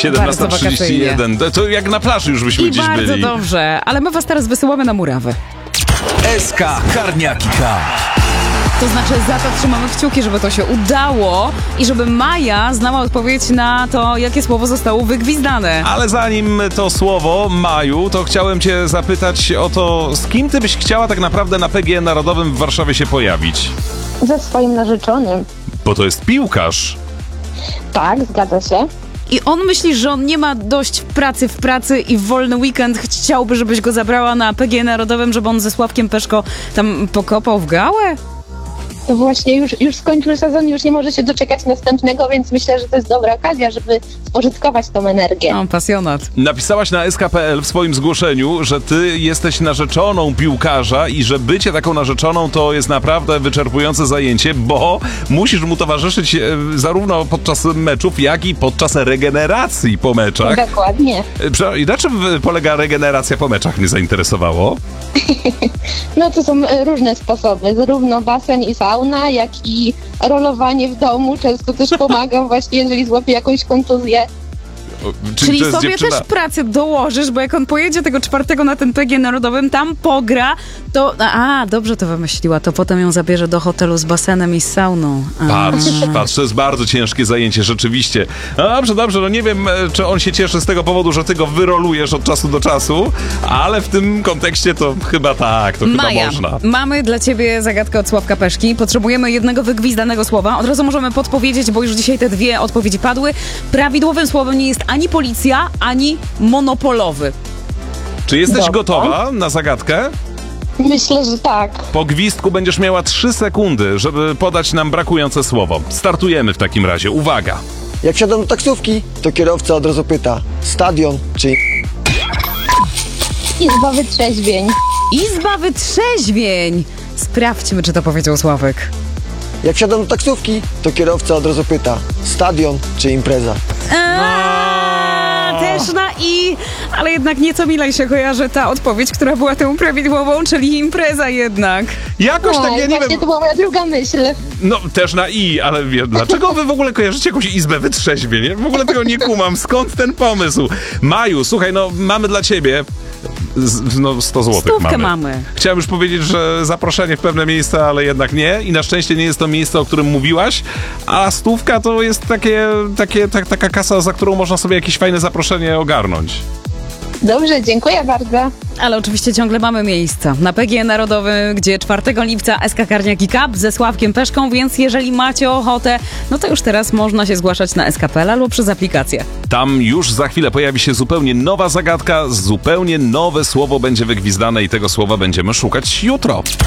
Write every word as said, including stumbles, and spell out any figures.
siedemnasta trzydzieści jeden. To, to jak na plaży już byśmy I gdzieś bardzo byli. dobrze, ale my was teraz wysyłamy na murawę. S K Karniaki Cup. To znaczy za to trzymamy kciuki, żeby to się udało i żeby Maja znała odpowiedź na to, jakie słowo zostało wygwizdane. Ale zanim to słowo, Maju, to chciałem cię zapytać o to, z kim ty byś chciała tak naprawdę na P G E Narodowym w Warszawie się pojawić? Ze swoim narzeczonym. Bo to jest piłkarz. Tak, zgadza się. I on myśli, że on nie ma dość pracy w pracy i w wolny weekend chciałby, żebyś go zabrała na P G E Narodowym, żeby on ze Sławkiem Peszko tam pokopał w gałę? To właśnie już, już skończył sezon, już nie może się doczekać następnego, więc myślę, że to jest dobra okazja, żeby spożytkować tą energię. O, pasjonat. Napisałaś na S K kropka P L w swoim zgłoszeniu, że ty jesteś narzeczoną piłkarza i że bycie taką narzeczoną to jest naprawdę wyczerpujące zajęcie, bo musisz mu towarzyszyć e, zarówno podczas meczów, jak i podczas regeneracji po meczach. Dokładnie. E, I na czym polega regeneracja po meczach, mnie zainteresowało? No to są e, różne sposoby, zarówno basen i sauna, jak i rolowanie w domu. Często też pomagam właśnie, jeżeli złapię jakąś kontuzję. O, Czyli to jest sobie dziewczyna... też pracę dołożysz, bo jak on pojedzie tego czwartego na ten P G E Narodowym, tam pogra, to... A, dobrze to wymyśliła, to potem ją zabierze do hotelu z basenem i z sauną. A. Patrz, patrz, to jest bardzo ciężkie zajęcie, rzeczywiście. No dobrze, dobrze, no nie wiem, czy on się cieszy z tego powodu, że ty go wyrolujesz od czasu do czasu, ale w tym kontekście to chyba tak, to Maja, chyba można. mamy dla ciebie zagadkę od Sławka Peszki. Potrzebujemy jednego wygwizdanego słowa. Od razu możemy podpowiedzieć, bo już dzisiaj te dwie odpowiedzi padły. Prawidłowym słowem nie jest ani policja, ani monopolowy. Czy jesteś Dobra. gotowa na zagadkę? Myślę, że tak. Po gwizdku będziesz miała trzy sekundy, żeby podać nam brakujące słowo. Startujemy w takim razie. Uwaga! Jak wsiadam do taksówki, to kierowca od razu pyta: stadion czy... Izba wytrzeźwień. Izba wytrzeźwień. Sprawdźmy, czy to powiedział Sławek. Jak wsiadam do taksówki, to kierowca od razu pyta: stadion czy impreza? Eee, też na i, ale jednak nieco milej się kojarzy ta odpowiedź, która była tą prawidłową, czyli impreza jednak. Jakoś No, tak, ja nie właśnie wiem... to była moja druga myśl. No, też na i, ale wie, dlaczego wy w ogóle kojarzycie jakąś izbę wytrzeźwień? Ja w ogóle tego nie kumam. Skąd ten pomysł? Maju, słuchaj, no mamy dla ciebie z, no sto złotych Stówkę mamy. mamy. Chciałem już powiedzieć, że zaproszenie w pewne miejsca, ale jednak nie. I na szczęście nie jest to miejsce, o którym mówiłaś. A stówka to jest takie, takie, tak, taka kasa, za którą można sobie jakieś fajne zaproszenie ogarnąć. Dobrze, dziękuję bardzo. Ale oczywiście ciągle mamy miejsca na P G E Narodowym, gdzie czwartego lipca S K Karniaki Cup ze Sławkiem Peszką, więc jeżeli macie ochotę, no to już teraz można się zgłaszać na S K kropka P L albo przez aplikację. Tam już za chwilę pojawi się zupełnie nowa zagadka, zupełnie nowe słowo będzie wygwizdane i tego słowa będziemy szukać jutro.